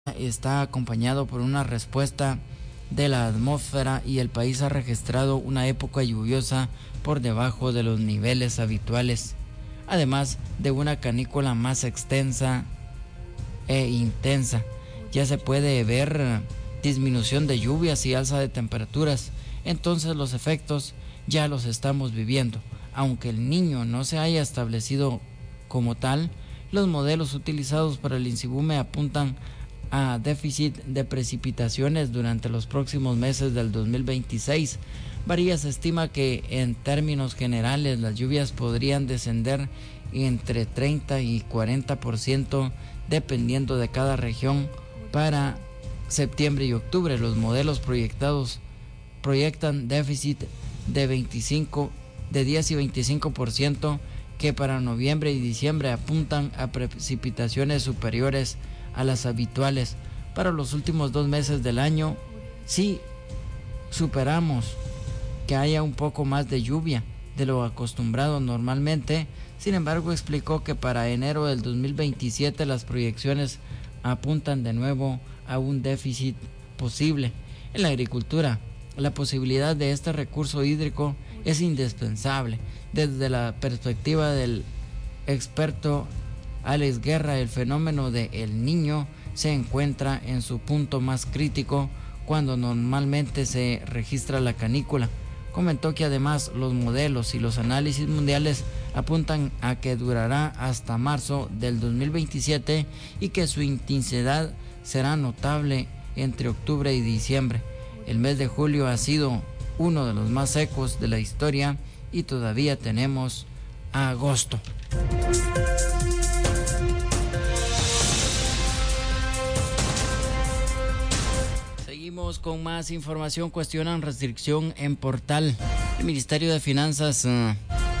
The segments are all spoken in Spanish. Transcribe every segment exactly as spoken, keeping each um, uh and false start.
está acompañado por una respuesta de la atmósfera y el país ha registrado una época lluviosa por debajo de los niveles habituales, además de una canícula más extensa e intensa. Ya se puede ver disminución de lluvias y alza de temperaturas, entonces los efectos ya los estamos viviendo. Aunque el Niño no se haya establecido como tal, los modelos utilizados para el INSIBUME apuntan a déficit de precipitaciones durante los próximos meses del dos mil veintiséis. Varías estima que en términos generales las lluvias podrían descender entre treinta y cuarenta por ciento dependiendo de cada región para septiembre y octubre. Los modelos proyectados proyectan déficit de veinticinco, de diez y veinticinco por ciento que para noviembre y diciembre apuntan a precipitaciones superiores a las habituales. Para los últimos dos meses del año sí superamos que haya un poco más de lluvia de lo acostumbrado normalmente. Sin embargo, explicó que para enero del dos mil veintisiete las proyecciones apuntan de nuevo a un déficit posible. En la agricultura, la posibilidad de este recurso hídrico es indispensable. Desde la perspectiva del experto Alex Guerra, el fenómeno de El Niño se encuentra en su punto más crítico cuando normalmente se registra la canícula. Comentó que además los modelos y los análisis mundiales apuntan a que durará hasta marzo del dos mil veintisiete y que su intensidad será notable entre octubre y diciembre. El mes de julio ha sido uno de los más secos de la historia y todavía tenemos a agosto. Seguimos con más información. Cuestionan restricción en portal. El Ministerio de Finanzas uh,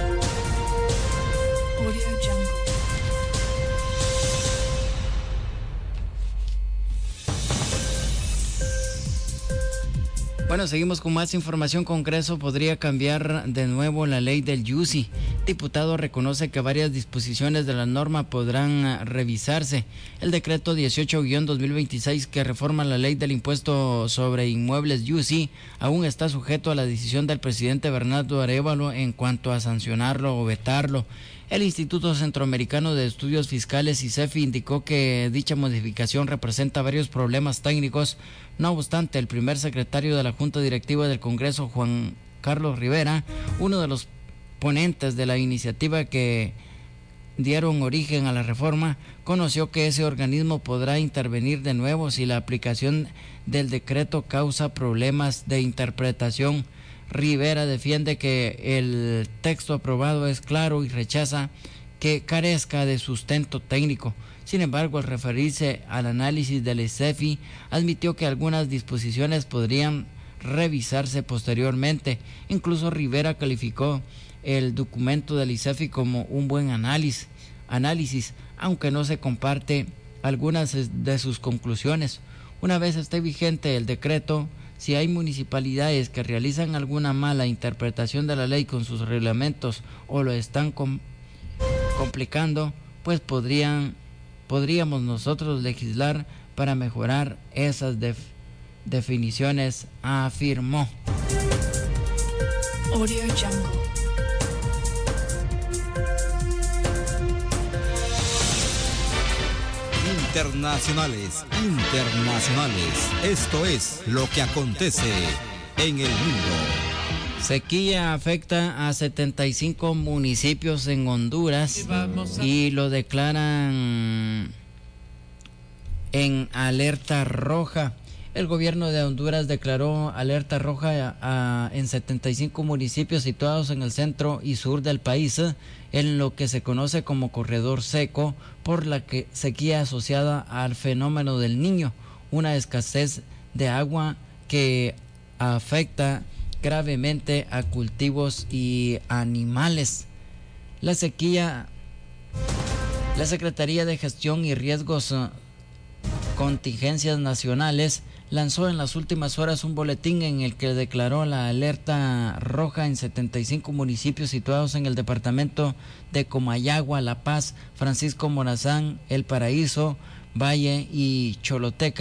Bueno, seguimos con más información. Congreso podría cambiar de nuevo la ley del YUSI. Diputado reconoce que varias disposiciones de la norma podrán revisarse. El decreto dieciocho guión dos mil veintiséis que reforma la ley del impuesto sobre inmuebles YUSI aún está sujeto a la decisión del presidente Bernardo Arévalo en cuanto a sancionarlo o vetarlo. El Instituto Centroamericano de Estudios Fiscales, ICEFI, indicó que dicha modificación representa varios problemas técnicos. No obstante, el primer secretario de la Junta Directiva del Congreso, Juan Carlos Rivera, uno de los ponentes de la iniciativa que dieron origen a la reforma, conoció que ese organismo podrá intervenir de nuevo si la aplicación del decreto causa problemas de interpretación. Rivera defiende que el texto aprobado es claro y rechaza que carezca de sustento técnico. Sin embargo, al referirse al análisis del ICEFI, admitió que algunas disposiciones podrían revisarse posteriormente. Incluso Rivera calificó el documento del ICEFI como un buen análisis, análisis, aunque no se comparte algunas de sus conclusiones. Una vez esté vigente el decreto, si hay municipalidades que realizan alguna mala interpretación de la ley con sus reglamentos o lo están com- complicando, pues podrían, podríamos nosotros legislar para mejorar esas def- definiciones, afirmó. Audio Jungle. Internacionales, internacionales. Esto es lo que acontece en el mundo. Sequía afecta a setenta y cinco municipios en Honduras y lo declaran en alerta roja. El gobierno de Honduras declaró alerta roja a, a, en setenta y cinco municipios situados en el centro y sur del país, en lo que se conoce como corredor seco, por la que sequía asociada al fenómeno del Niño, una escasez de agua que afecta gravemente a cultivos y animales. La sequía, la Secretaría de Gestión y Riesgos Contingencias Nacionales lanzó en las últimas horas un boletín en el que declaró la alerta roja en setenta y cinco municipios situados en el departamento de Comayagua, La Paz, Francisco Morazán, El Paraíso, Valle y Choloteca